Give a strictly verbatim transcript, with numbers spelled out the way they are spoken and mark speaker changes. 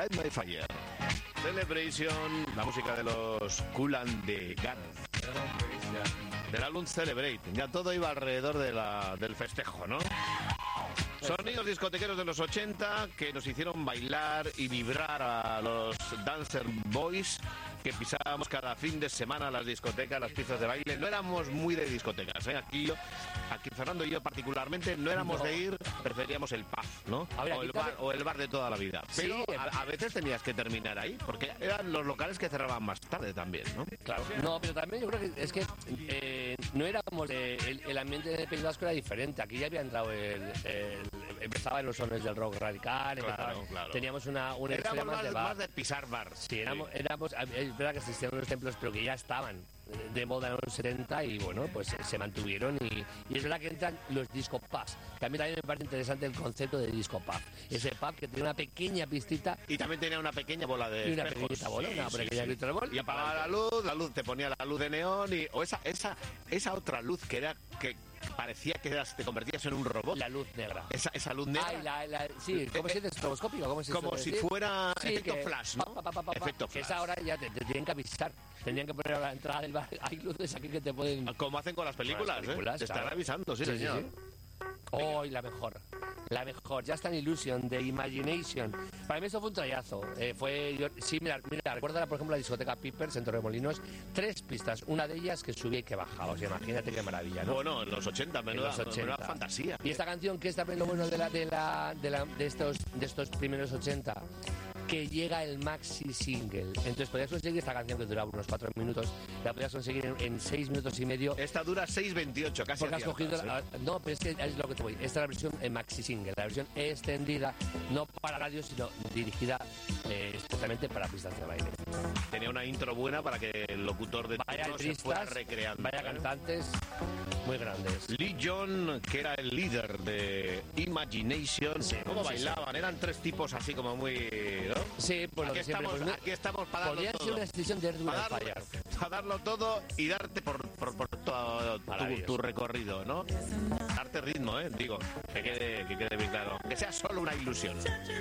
Speaker 1: Light My Fire. Celebration, la música de los Kool and the Gang. Del álbum Celebrate. Ya todo iba alrededor de la, del festejo, ¿no? Sonidos discotequeros de los ochenta que nos hicieron bailar y vibrar a los Dancer Boys que pisábamos cada fin de semana las discotecas, las pistas de baile. No éramos muy de discotecas, ¿eh? Aquí yo, aquí Fernando y yo particularmente no éramos no. de ir, preferíamos el pub, ¿no? Ver, o, el bar, o el bar de toda la vida. Pero sí, a, a veces tenías que terminar ahí, porque eran los locales que cerraban más tarde también, ¿no?
Speaker 2: Claro. No, pero también yo creo que es que eh, no éramos de, el, el ambiente de País Vasco era diferente. Aquí ya había entrado el, el empezaba en los sones del rock radical,
Speaker 1: claro,
Speaker 2: empezaba,
Speaker 1: claro.
Speaker 2: teníamos una, una
Speaker 1: éramos
Speaker 2: más,
Speaker 1: más
Speaker 2: de bar.
Speaker 1: más de pisar bar.
Speaker 2: Sí, éramos, sí. éramos es verdad que existían unos templos, pero que ya estaban de moda en los setenta y bueno, pues se mantuvieron y, y es verdad que entran los disco pubs, que a mí también me parece interesante el concepto de disco pub, ese pub que tiene una pequeña pistita
Speaker 1: y también tenía una pequeña bola de
Speaker 2: y una
Speaker 1: espejos.
Speaker 2: pequeñita bola,
Speaker 1: sí,
Speaker 2: una
Speaker 1: sí,
Speaker 2: pequeña
Speaker 1: sí.
Speaker 2: de bol,
Speaker 1: y apagaba la luz, la luz te ponía la luz de neón y o esa esa esa otra luz que era que parecía que eras, te convertías en un robot.
Speaker 2: La luz negra.
Speaker 1: Esa, esa luz negra.
Speaker 2: Ay, la, la, sí, ¿cómo se dice? ¿Estroboscópico? ¿Cómo se
Speaker 1: Como si
Speaker 2: decir?
Speaker 1: fuera
Speaker 2: sí,
Speaker 1: efecto
Speaker 2: que,
Speaker 1: flash, ¿no?
Speaker 2: Pa, pa, pa, pa,
Speaker 1: efecto
Speaker 2: pa,
Speaker 1: flash.
Speaker 2: Esa hora ya te, te tienen que avisar. Tenían que poner a la entrada del bar. Hay luces aquí que te pueden...
Speaker 1: Como hacen con las películas,
Speaker 2: con las películas
Speaker 1: ¿eh? Te
Speaker 2: claro.
Speaker 1: están avisando, sí,
Speaker 2: sí
Speaker 1: señor.
Speaker 2: Sí, sí. Oh, y la mejor. La mejor. Just an Illusion, de Imagination. Para mí eso fue un trayazo. Eh, fue, yo, sí, mira, mira, recuerda, por ejemplo, la discoteca Pipers en Torremolinos. Tres pistas. Una de ellas que subía y que bajaba. O sea, imagínate qué maravilla, ¿no?
Speaker 1: Bueno, en los ochenta, menuda, en los ochenta. Menuda fantasía.
Speaker 2: Y esta canción, que es también lo bueno de, la, de, la, de, la, de, estos, de estos primeros ochenta, que llega el maxi single. Entonces podías conseguir esta canción que duraba unos cuatro minutos, la podías conseguir en, en seis minutos y medio.
Speaker 1: Esta dura seis veintiocho, casi.
Speaker 2: Porque has cogido la, no, pero es que es lo que te voy. Esta es la versión en maxi single, la versión extendida, no para radio, sino dirigida eh, especialmente para pistas de baile.
Speaker 1: Tenía una intro buena para que el locutor de turno se fuera recreando.
Speaker 2: Vaya cantantes muy grandes.
Speaker 1: Lee John, que era el líder de Imagination. Sí, ¿cómo sí, bailaban? Sí. Eran tres tipos así como muy... ¿no?
Speaker 2: Sí, pues
Speaker 1: aquí, estamos,
Speaker 2: siempre, pues,
Speaker 1: aquí estamos para darlo
Speaker 2: podría
Speaker 1: todo.
Speaker 2: Podría ser una extensión de Erdogan
Speaker 1: para, darlo, para darlo todo y darte por, por, por todo tu, tu recorrido, ¿no? Darte ritmo, ¿eh? Digo, que quede, que quede bien claro. Que sea solo una ilusión.